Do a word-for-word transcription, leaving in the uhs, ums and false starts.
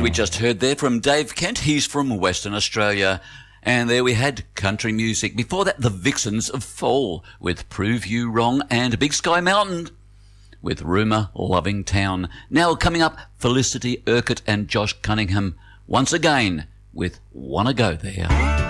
we just heard there from Dave Kent. He's from Western Australia. And there we had country music. Before that, the Vixens of Fall with Prove You Wrong, and Big Sky Mountain with Rumour Loving Town. Now coming up, Felicity Urquhart and Josh Cunningham once again with Wanna Go There.